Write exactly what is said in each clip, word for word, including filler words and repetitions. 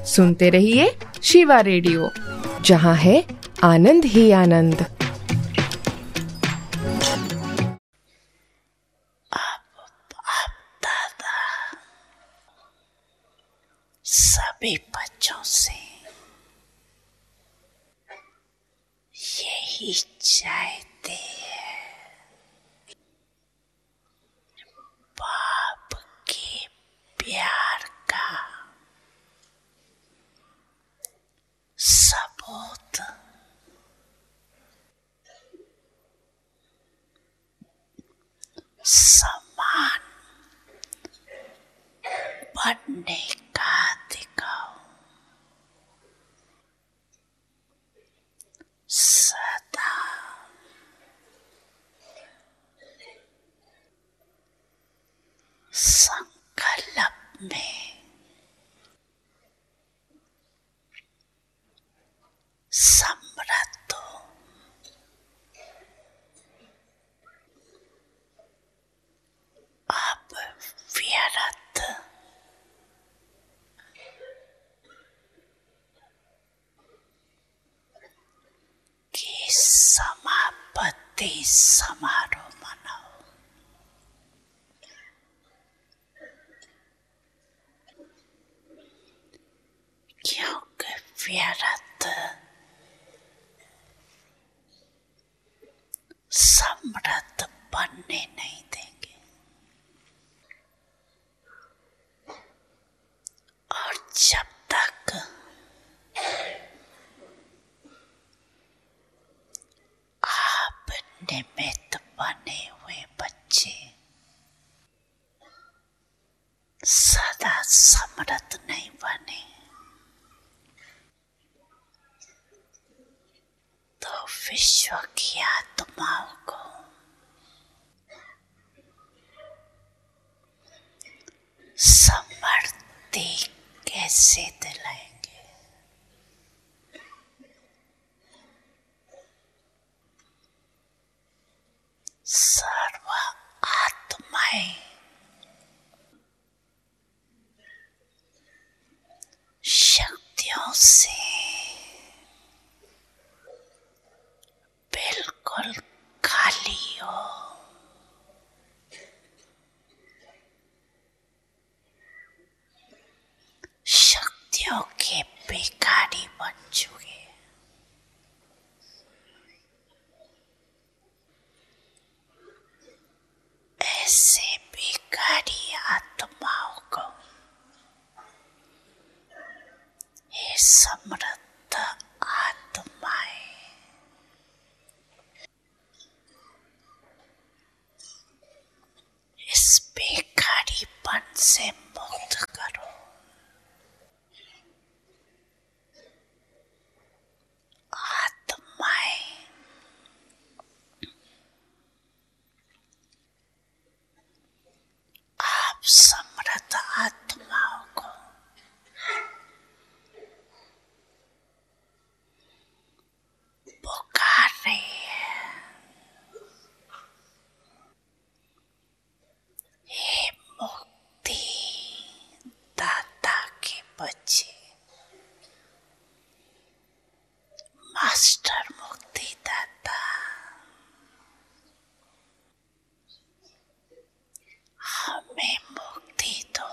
सुनते रहिए शिवा रेडियो, जहाँ है आनंद ही आनंद। सभी बच्चों से यही चाहते हैं, बाप के प्यार का सबूत समान बनने का दिखाओ। सदा संकल्प में समृद्ध हो। अब व्यर्थ की समापत्ति समारोह मनाओ। क्योंकि व्यर्थ समृद्ध बनने नहीं देंगे, और जब तक आप निमित्त बने हुए बच्चे सदा समृद्ध नहीं बने, तो विश्व की आत्माओं को समृद्धि कैसे दिलाएंगे? सर्व आत्माएं शक्तियों से बिल्कुल खाली हो। शक्तियों के भिखारी बन चुके। ऐसे भिखारी आत्माओं को ये समृद्ध आत्माएं इस भिखारीपन से मुक्त करो। आत्माएं आप समृद्ध आत्माओं को पुकार रही है। हे मुक्ति दाता के बच्चे, मास्टर मुक्ति दाता, हमें मुक्ति दो।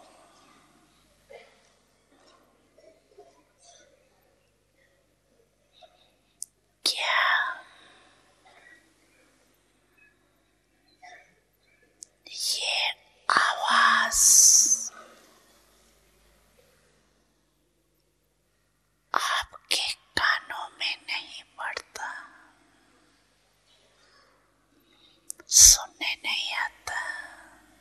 क्या ये आवाज